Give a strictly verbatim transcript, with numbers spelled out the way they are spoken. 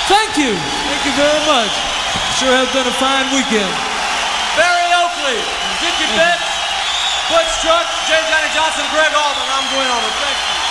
Thank you. Thank you very much. Sure has been a fine weekend. Barry Oakley, Dickie Betts, Butch Truck, J. Johnny Johnson, Greg Allman. I'm Gwen Allman. Thank you.